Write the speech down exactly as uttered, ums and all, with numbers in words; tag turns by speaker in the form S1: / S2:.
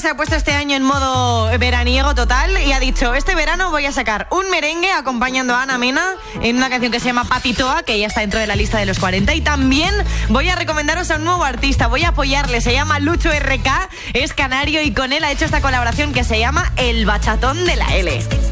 S1: se ha puesto este año en modo veraniego total y ha dicho, este verano voy a sacar un merengue acompañando a Ana Mena en una canción que se llama Patitoa, que ya está dentro de la lista de los cuarenta, y también voy a recomendaros a un nuevo artista, voy a apoyarle, se llama Lucho R K, es canario y con él ha hecho esta colaboración que se llama El Bachatón de la L.